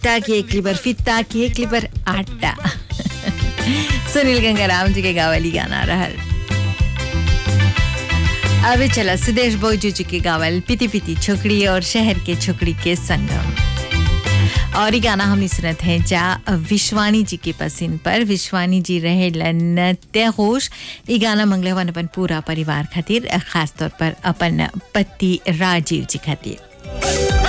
ताकि एक लिबर फित्ता की एक लिबर आटा। सुनील गंगाराम जी के गावली गाना रहल। अभी चला सुदेश बोजू जी के गावल पिती पिती छोकरी और शहर के छोकरी के संगम। और ये गाना हमने सुनत है जा विश्वानी जी के पसीन पर। विश्वानी जी रहे नत्याहोश। ये गाना मंगलवन अपन पूरा परिवार खातिर, खास तौर पर अपन पति राजीव जी खातिर।